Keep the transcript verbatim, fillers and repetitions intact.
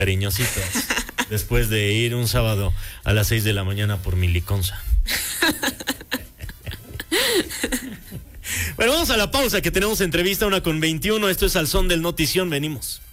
cariñositos, después de ir un sábado a las seis de la mañana por mi liconza. Bueno, vamos a la pausa, que tenemos entrevista una con veintiuno. Esto es Al Son del Notición. Venimos.